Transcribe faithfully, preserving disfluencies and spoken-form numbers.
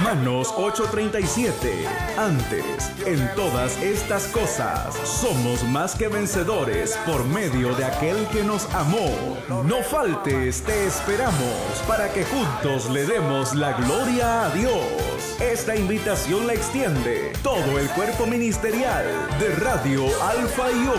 Romanos ocho treinta y siete. Antes, en todas estas cosas, somos más que vencedores por medio de aquel que nos amó. No faltes, te esperamos para que juntos le demos la gloria a Dios. Esta invitación la extiende todo el cuerpo ministerial de Radio Alfa y Omega.